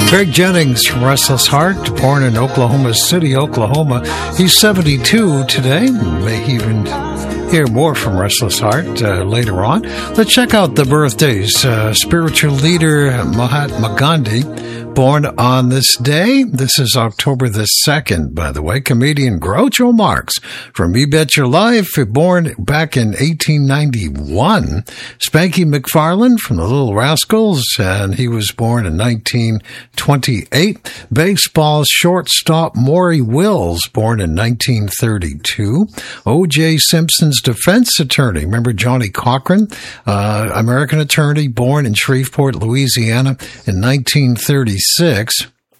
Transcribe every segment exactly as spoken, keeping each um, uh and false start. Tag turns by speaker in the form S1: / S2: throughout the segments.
S1: Greg Jennings from Restless Heart, born in Oklahoma City, Oklahoma. He's seventy-two today. May even hear more from Restless Heart uh, later on. Let's check out the birthdays. Uh, spiritual leader Mahatma Gandhi, born on this day. This is October the second, by the way. Comedian Groucho Marx from You Bet Your Life, born back in eighteen ninety-one. Spanky McFarlane from the Little Rascals, and he was born in nineteen twenty-eight. Baseball shortstop Maury Wills, born in nineteen thirty-two. O J Simpson's defense attorney, remember Johnny Cochran, uh, American attorney, born in Shreveport, Louisiana in nineteen thirty-six.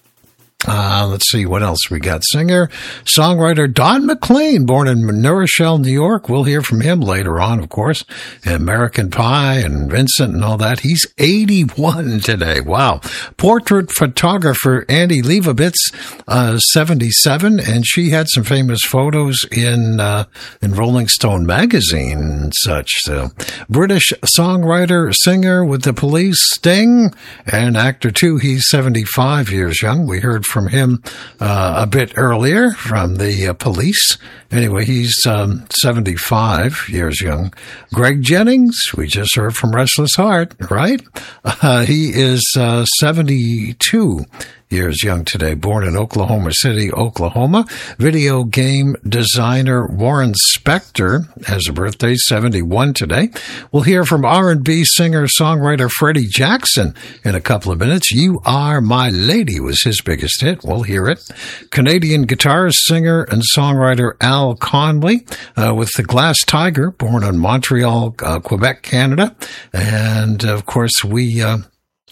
S1: Uh, let's see, what else we got? Singer, songwriter Don McLean, born in New Rochelle, New York. We'll hear from him later on, of course. American Pie and Vincent and all that. He's eighty-one today. Wow. Portrait photographer Annie Leibovitz, uh, seventy-seven, and she had some famous photos in, uh, in Rolling Stone magazine and such. So, British songwriter, singer with the Police, Sting, and actor too. He's seventy-five years young. We heard from him uh, a bit earlier from the uh, Police. Anyway, he's um, seventy-five years young. Greg Jennings, we just heard from Restless Heart, right? Uh, he is uh, seventy-two years young today, born in Oklahoma City, Oklahoma. Video game designer Warren Spector has a birthday, seventy-one today. We'll hear from R and B singer-songwriter Freddie Jackson in a couple of minutes. You Are My Lady was his biggest hit. We'll hear it. Canadian guitarist, singer, and songwriter Al Conley uh, with the Glass Tiger, born in Montreal, uh, Quebec, Canada. And, of course, we... Uh,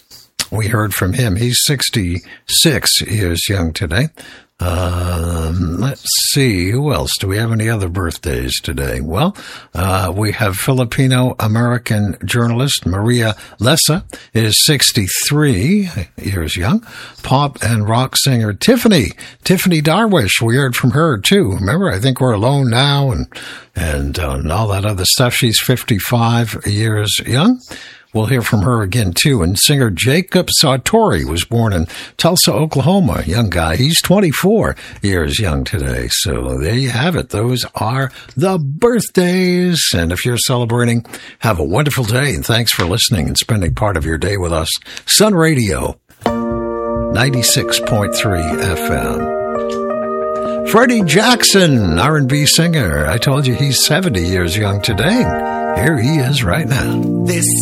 S1: We heard from him. He's sixty-six years young today. Um, let's see. Who else? Do we have any other birthdays today? Well, uh, we have Filipino-American journalist Maria Lessa is sixty-three years young. Pop and rock singer Tiffany, Tiffany Darwish. We heard from her too. Remember, I Think We're Alone Now and, and, uh, and all that other stuff. She's fifty-five years young. We'll hear from her again, too. And singer Jacob Sartori was born in Tulsa, Oklahoma. Young guy. He's twenty-four years young today. So there you have it. Those are the birthdays. And if you're celebrating, have a wonderful day. And thanks for listening and spending part of your day with us. Sun Radio, ninety-six point three F M. Freddie Jackson, R and B singer. I told you he's seventy years young today. Here he is right now.
S2: This